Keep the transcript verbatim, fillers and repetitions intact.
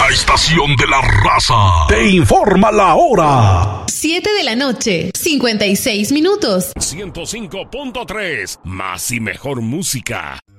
La estación de la raza te informa la hora. siete de la noche, cincuenta y seis minutos. ciento cinco punto tres, más y mejor música.